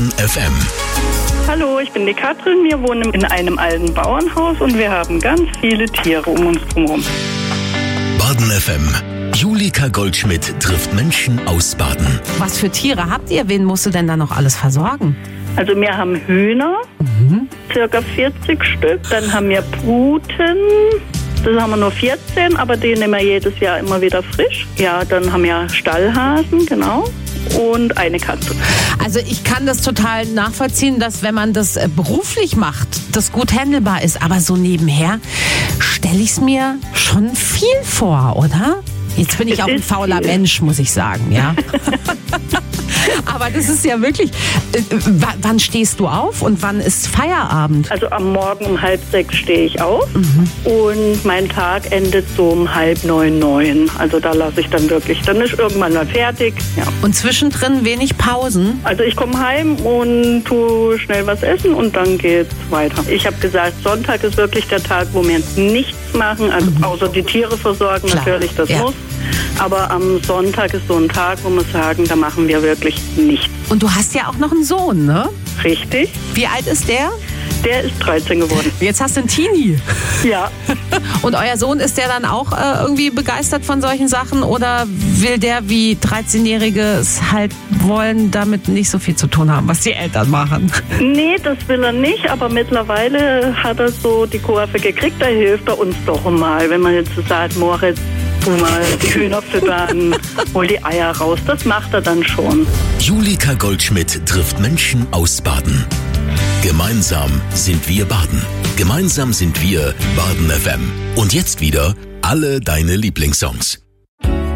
Baden FM. Hallo, ich bin die Katrin. Wir wohnen in einem alten Bauernhaus und wir haben ganz viele Tiere um uns herum. Baden FM. Julika Goldschmidt trifft Menschen aus Baden. Was für Tiere habt ihr? Wen musst du denn da noch alles versorgen? Also wir haben Hühner, circa 40 Stück. Dann haben wir Puten, das haben wir nur 14, aber die nehmen wir jedes Jahr immer wieder frisch. Ja, dann haben wir Stallhasen, genau. Und eine Katze. Also ich kann das total nachvollziehen, dass wenn man das beruflich macht, das gut handelbar ist. Aber so nebenher stelle ich es mir schon viel vor, oder? Jetzt bin ich auch ein fauler Mensch, muss ich sagen, ja. Aber das ist ja wirklich, wann stehst du auf und wann ist Feierabend? Also am Morgen um 6:30 stehe ich auf und mein Tag endet so um 8:30, 9. Also da lasse ich dann wirklich, dann ist irgendwann mal fertig. Ja. Und zwischendrin wenig Pausen? Also ich komme heim und tue schnell was essen und dann geht's weiter. Ich habe gesagt, Sonntag ist wirklich der Tag, wo wir nichts machen, also außer die Tiere versorgen. Klar. Natürlich, das muss. Aber am Sonntag ist so ein Tag, wo wir sagen, da machen wir wirklich nichts. Und du hast ja auch noch einen Sohn, ne? Richtig. Wie alt ist der? Der ist 13 geworden. Jetzt hast du einen Teenie. Ja. Und euer Sohn, ist der dann auch irgendwie begeistert von solchen Sachen oder will der wie 13-Jährige es halt wollen, damit nicht so viel zu tun haben, was die Eltern machen? Nee, das will er nicht, aber mittlerweile hat er so die Kurve gekriegt, da hilft er uns doch mal. Wenn man jetzt so sagt, Moritz, tu mal die Hühner füttern, hol die Eier raus, das macht er dann schon. Julika Goldschmidt trifft Menschen aus Baden. Gemeinsam sind wir Baden. Gemeinsam sind wir Baden FM. Und jetzt wieder alle deine Lieblingssongs.